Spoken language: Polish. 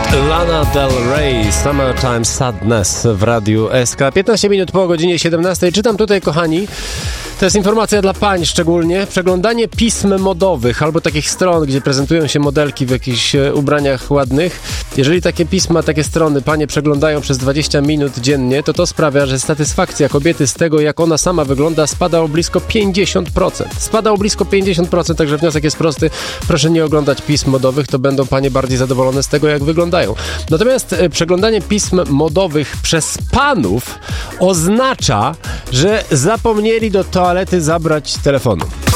Lana Del Rey, Summertime Sadness w Radiu SK. 15 minut po godzinie 17. Czytam tutaj, kochani, to jest informacja dla pań szczególnie. Przeglądanie pism modowych albo takich stron, gdzie prezentują się modelki w jakichś ubraniach ładnych. Jeżeli takie pisma, takie strony panie przeglądają przez 20 minut dziennie, to sprawia, że satysfakcja kobiety z tego, jak ona sama wygląda, spada o blisko 50%. Spada o blisko 50%, także wniosek jest prosty. Proszę nie oglądać pism modowych, to będą panie bardziej zadowolone z tego, jak wyglądają. Natomiast przeglądanie pism modowych przez panów oznacza, że zapomnieli do toalety zabrać telefonu.